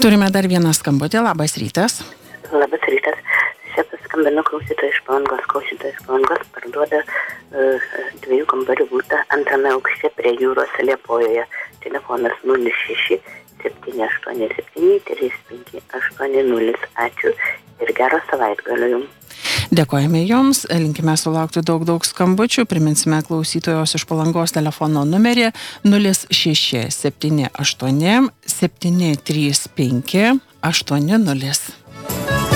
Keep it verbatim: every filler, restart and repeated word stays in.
Turime dar vieną skambutį. Labas rytas. Labas rytas. Čia paskambino klausytoja iš Palangos. Klausytoja iš Palangos parduoda uh, dviejų kambarių butą antrame aukšte prie jūros Liepojoje. Telefonas nulis šeši septyni aštuoni septyni trys penki aštuoni nulis. Ačiū ir gero savaitgalio jums. Dėkojame Jums, linkime sulaukti daug daug skambučių, priminsime klausytojos iš Palangos telefono numerį nulis šeši septyni aštuoni septyni trys penki aštuoni nulis.